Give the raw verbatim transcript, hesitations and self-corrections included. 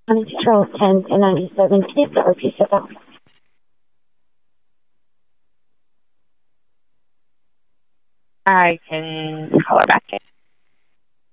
Charles ten to ninety-seven. Please repeat yourself. I can call her back.